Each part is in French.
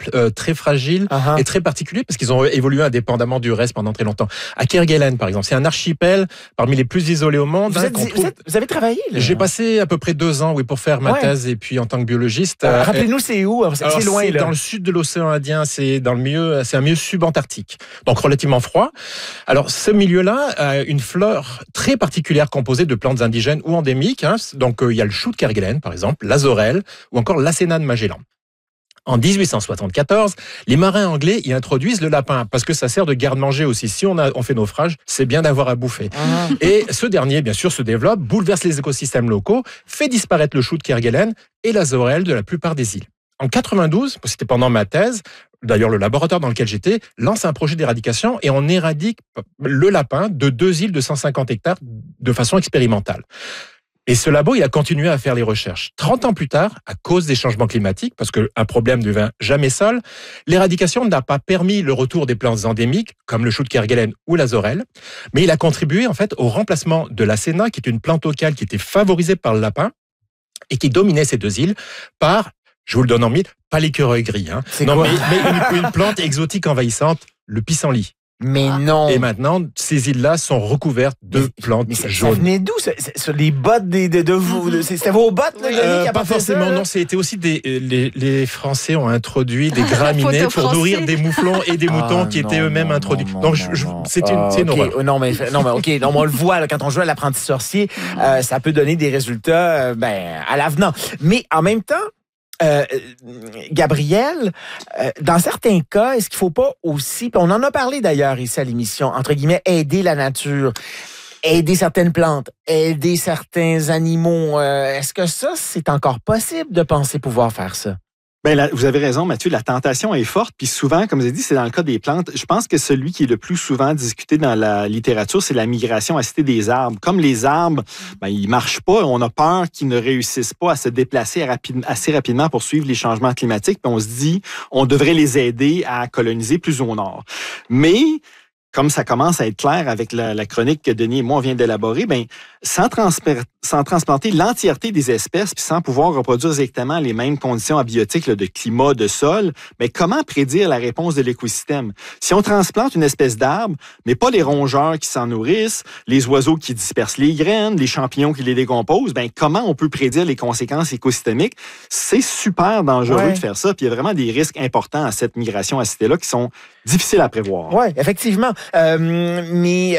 souple, très fragile et très particulier parce qu'ils ont évolué indépendamment du reste pendant très longtemps. À Kerguelen, par exemple, c'est un archipel parmi les plus isolés au monde. Vous avez travaillé là? J'ai passé à peu près 2 ans, pour faire ma thèse et puis en tant que biologiste. Rappelez-nous, c'est où? C'est loin, là. Dans le sud de l'océan Indien, c'est un milieu subantarctique, donc relativement froid. Alors, ce milieu-là a une flore très particulière composée de plantes indigènes ou endémiques. Donc, il y a le chou de Kerguelen, par exemple, l'azorelle ou encore l'Acéna de Magellan. En 1874, les marins anglais y introduisent le lapin parce que ça sert de garde-manger aussi. Si on fait naufrage, c'est bien d'avoir à bouffer. Et ce dernier, bien sûr, se développe, bouleverse les écosystèmes locaux, fait disparaître le chou de Kerguelen et l'azorelle de la plupart des îles. En 92, c'était pendant ma thèse, d'ailleurs le laboratoire dans lequel j'étais, lance un projet d'éradication et on éradique le lapin de 2 îles de 150 hectares de façon expérimentale. Et ce labo, il a continué à faire les recherches. 30 ans plus tard, à cause des changements climatiques, parce qu'un problème ne devient jamais seul, l'éradication n'a pas permis le retour des plantes endémiques, comme le chou de Kerguelen ou l'azorelle, mais il a contribué en fait au remplacement de l'Acéna, qui est une plante locale qui était favorisée par le lapin et qui dominait ces 2 îles, par, je vous le donne en mille, pas l'écureuil gris, mais une plante exotique envahissante, le pissenlit. Mais non. Et maintenant, ces îles-là sont recouvertes de plantes jaunes. Ça venait d'où? Sur les bottes de vous? C'était vos bottes, là, Denis, qui a pas forcément, non. C'était aussi les Français ont introduit des graminées pour nourrir des mouflons et des moutons qui étaient eux-mêmes introduits. Donc, c'est une horreur. Non, mais OK. Non, on le voit, là, quand on joue à l'apprenti sorcier, ça peut donner des résultats, à l'avenant. Mais en même temps, Gabriel, dans certains cas, est-ce qu'il ne faut pas aussi, puis on en a parlé d'ailleurs ici à l'émission, entre guillemets, aider la nature, aider certaines plantes, aider certains animaux? Est-ce que ça, c'est encore possible de penser pouvoir faire ça? Là, vous avez raison, Mathieu, la tentation est forte, puis souvent, comme vous avez dit, c'est dans le cas des plantes. Je pense que celui qui est le plus souvent discuté dans la littérature, c'est la migration assistée des arbres. Comme les arbres, ils marchent pas, on a peur qu'ils ne réussissent pas à se déplacer assez rapidement pour suivre les changements climatiques, puis on se dit, on devrait les aider à coloniser plus au nord. Mais comme ça commence à être clair avec la chronique que Denis et moi on vient d'élaborer, sans transplanter l'entièreté des espèces puis sans pouvoir reproduire exactement les mêmes conditions abiotiques de climat, de sol, comment prédire la réponse de l'écosystème? Si on transplante une espèce d'arbre, mais pas les rongeurs qui s'en nourrissent, les oiseaux qui dispersent les graines, les champignons qui les décomposent, comment on peut prédire les conséquences écosystémiques? C'est super dangereux de faire ça, puis il y a vraiment des risques importants à cette migration assistée-là qui sont difficiles à prévoir. Oui, effectivement. Mais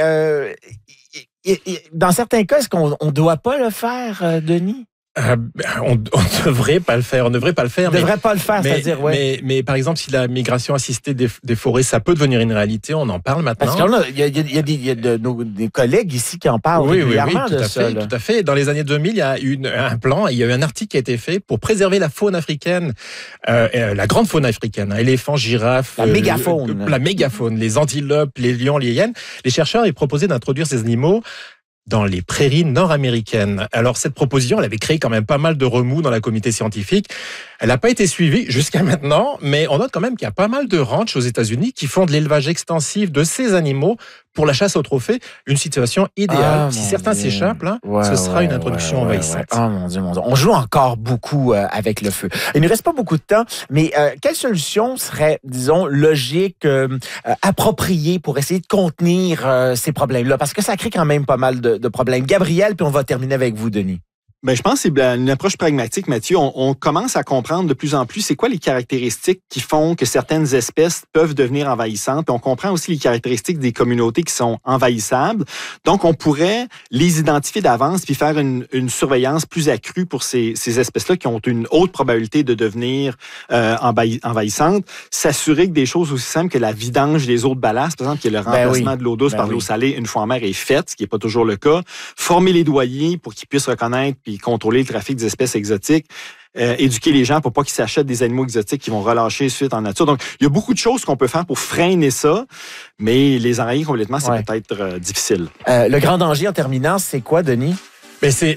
dans certains cas, est-ce qu'on ne doit pas le faire, Denis? On ne devrait pas le faire. On ne devrait pas le faire. C'est-à-dire, mais par exemple, si la migration assistée des forêts, ça peut devenir une réalité, on en parle maintenant. Parce qu'il y a des collègues ici qui en parlent régulièrement de ça. Tout à fait. Dans les années 2000, il y a eu un plan, il y a eu un article qui a été fait pour préserver la faune africaine, la grande faune africaine, éléphants, girafes, la mégafaune, les antilopes, les lions, les hyènes. Les chercheurs avaient proposé d'introduire ces animaux dans les prairies nord-américaines. Alors, cette proposition, elle avait créé quand même pas mal de remous dans la communauté scientifique. Elle n'a pas été suivie jusqu'à maintenant, mais on note quand même qu'il y a pas mal de ranchs aux États-Unis qui font de l'élevage extensif de ces animaux pour la chasse au trophée. Une situation idéale. Si certains s'échappent, ce sera une introduction envahissante. Oh mon Dieu. On joue encore beaucoup avec le feu. Il ne reste pas beaucoup de temps, mais quelle solution serait, disons, logique, appropriée pour essayer de contenir ces problèmes-là? Parce que ça crée quand même pas mal de problèmes. Gabriel, puis on va terminer avec vous, Denis. Je pense que c'est une approche pragmatique, Mathieu. On commence à comprendre de plus en plus c'est quoi les caractéristiques qui font que certaines espèces peuvent devenir envahissantes. Puis on comprend aussi les caractéristiques des communautés qui sont envahissables. Donc, on pourrait les identifier d'avance puis faire une surveillance plus accrue pour ces espèces-là qui ont une haute probabilité de devenir envahissantes. S'assurer que des choses aussi simples que la vidange des eaux de ballast, par exemple, qui est le remplacement de l'eau douce par l'eau salée une fois en mer est faite, ce qui n'est pas toujours le cas. Former les douaniers pour qu'ils puissent reconnaître puis contrôler le trafic des espèces exotiques, éduquer les gens pour pas qu'ils s'achètent des animaux exotiques qui vont relâcher suite en nature. Donc, il y a beaucoup de choses qu'on peut faire pour freiner ça, mais les enrayer complètement, c'est peut-être difficile. Le grand danger en terminant, c'est quoi, Denis? Mais c'est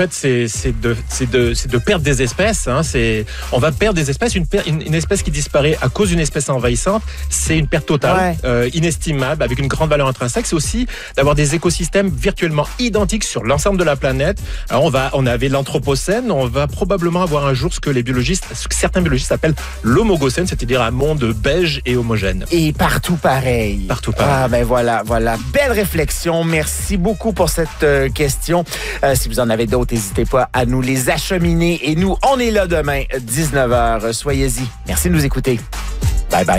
de perdre des espèces. Hein. On va perdre des espèces. Une espèce qui disparaît à cause d'une espèce envahissante, c'est une perte totale, inestimable, avec une grande valeur intrinsèque. C'est aussi d'avoir des écosystèmes virtuellement identiques sur l'ensemble de la planète. Alors on avait l'anthropocène. On va probablement avoir un jour ce que certains biologistes appellent l'homogocène, c'est-à-dire un monde beige et homogène. Et partout pareil. Partout pareil. Ah ben voilà. Belle réflexion. Merci beaucoup pour cette question. Si vous en avez d'autres, n'hésitez pas à nous les acheminer. Et nous, on est là demain, 19h. Soyez-y. Merci de nous écouter. Bye bye.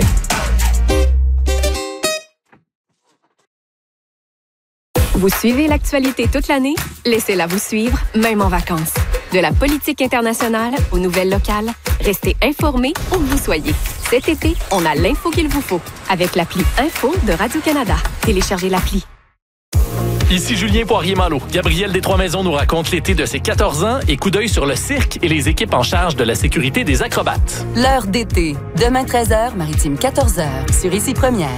Vous suivez l'actualité toute l'année? Laissez-la vous suivre, même en vacances. De la politique internationale aux nouvelles locales, restez informés où que vous soyez. Cet été, on a l'info qu'il vous faut avec l'appli Info de Radio-Canada. Téléchargez l'appli. Ici Julien Poirier-Malo. Gabriel des Trois-Maisons nous raconte l'été de ses 14 ans et coup d'œil sur le cirque et les équipes en charge de la sécurité des acrobates. L'heure d'été. Demain 13h, Maritime 14h, sur Ici Première.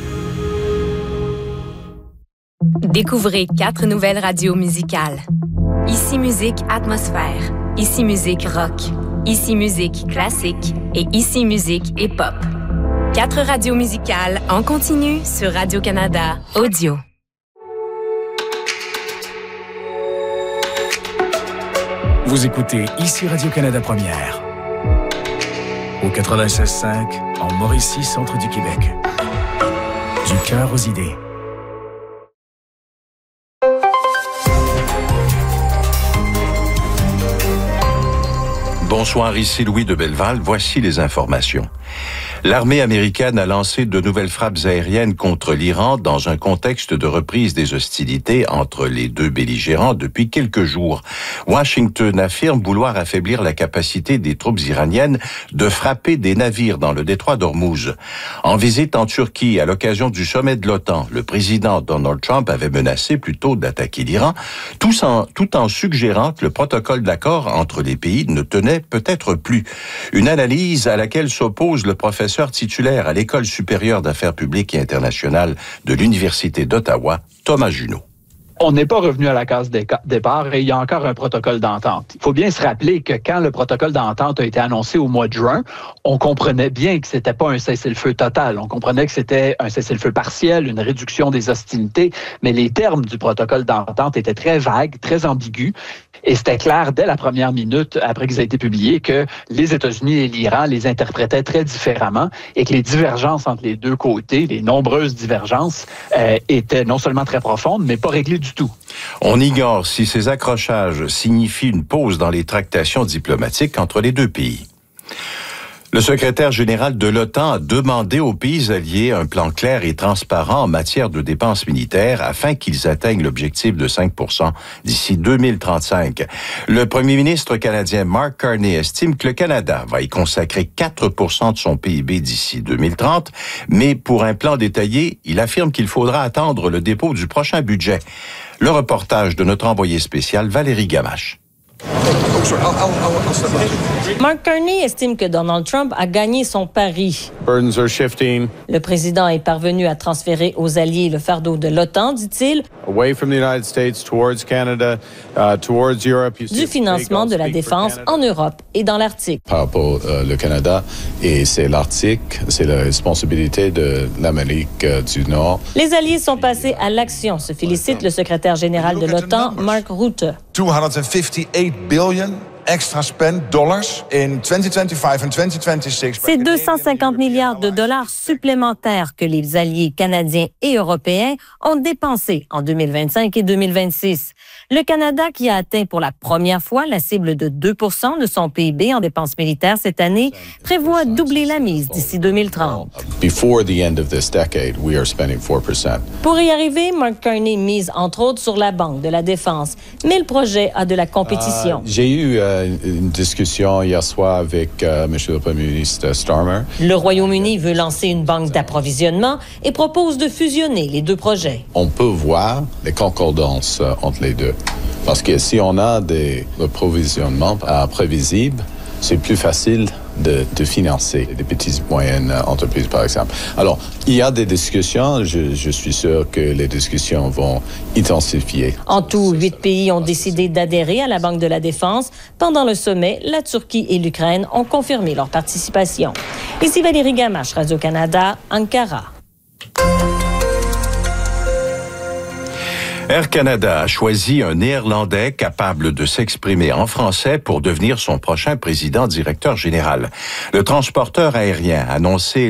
Découvrez 4 nouvelles radios musicales. Ici Musique Atmosphère, Ici Musique Rock, Ici Musique Classique et Ici Musique Hip-Hop. 4 radios musicales en continu sur Radio-Canada Audio. Vous écoutez Ici Radio-Canada Première. Au 96.5, en Mauricie, centre du Québec. Du cœur aux idées. Bonsoir, ici Louis de Belleval. Voici les informations. L'armée américaine a lancé de nouvelles frappes aériennes contre l'Iran dans un contexte de reprise des hostilités entre les deux belligérants depuis quelques jours. Washington affirme vouloir affaiblir la capacité des troupes iraniennes de frapper des navires dans le détroit d'Ormuz. En visite en Turquie, à l'occasion du sommet de l'OTAN, le président Donald Trump avait menacé plutôt d'attaquer l'Iran, tout en suggérant que le protocole d'accord entre les pays ne tenait peut-être plus. Une analyse à laquelle s'oppose le professeur titulaire à l'École supérieure d'affaires publiques et internationales de l'Université d'Ottawa, Thomas Junot. On n'est pas revenu à la case départ et il y a encore un protocole d'entente. Il faut bien se rappeler que quand le protocole d'entente a été annoncé au mois de juin, on comprenait bien que c'était pas un cessez-le-feu total. On comprenait que c'était un cessez-le-feu partiel, une réduction des hostilités, mais les termes du protocole d'entente étaient très vagues, très ambigus. Et c'était clair dès la première minute, après qu'ils aient été publiés, que les États-Unis et l'Iran les interprétaient très différemment et que les divergences entre les deux côtés, les nombreuses divergences, étaient non seulement très profondes, mais pas réglées du tout. On ignore si ces accrochages signifient une pause dans les tractations diplomatiques entre les deux pays. Le secrétaire général de l'OTAN a demandé aux pays alliés un plan clair et transparent en matière de dépenses militaires afin qu'ils atteignent l'objectif de 5% d'ici 2035. Le premier ministre canadien Mark Carney estime que le Canada va y consacrer 4% de son PIB d'ici 2030, mais pour un plan détaillé, il affirme qu'il faudra attendre le dépôt du prochain budget. Le reportage de notre envoyé spécial Valérie Gamache. Mark Carney estime que Donald Trump a gagné son pari. Burdens are shifting. Le président est parvenu à transférer aux alliés le fardeau de l'OTAN, dit-il, Away from the United States, towards Canada, towards Europe. du financement de la défense en Europe et dans l'Arctique. Par rapport au Canada, et c'est l'Arctique, c'est la responsabilité de l'Amérique du Nord. Les alliés sont passés à l'action, se félicite le secrétaire général de l'OTAN, Mark Rutte. 258 billion extra spent dollars in 2025 and 2026. C'est 250 milliards de dollars supplémentaires que les alliés canadiens et européens ont dépensés en 2025 et 2026. Le Canada, qui a atteint pour la première fois la cible de 2% de son PIB en dépenses militaires cette année, prévoit doubler la mise d'ici 2030. Before the end of this decade, we are spending 4%. Pour y arriver, Mark Carney mise entre autres sur la Banque de la Défense, mais le projet a de la compétition. J'ai eu une discussion hier soir avec M. le Premier ministre Starmer. Le Royaume-Uni veut lancer une banque d'approvisionnement et propose de fusionner les deux projets. On peut voir les concordances entre les deux. Parce que si on a des approvisionnements prévisibles, c'est plus facile de financer des petites et moyennes entreprises, par exemple. Alors, il y a des discussions. Je suis sûr que les discussions vont intensifier. En tout, 8 pays ont décidé d'adhérer à la Banque de la Défense. Pendant le sommet, la Turquie et l'Ukraine ont confirmé leur participation. Ici Valérie Gamache, Radio-Canada, Ankara. Air Canada a choisi un Néerlandais capable de s'exprimer en français pour devenir son prochain président-directeur général. Le transporteur aérien a annoncé